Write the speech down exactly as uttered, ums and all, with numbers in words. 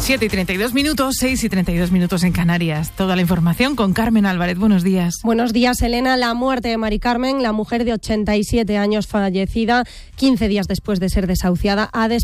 siete y treinta y dos minutos, seis y treinta y dos minutos en Canarias. Toda la información con Carmen Álvarez. Buenos días. Buenos días, Elena. La muerte de Mari Carmen, la mujer de ochenta y siete años fallecida quince días después de ser desahuciada, ha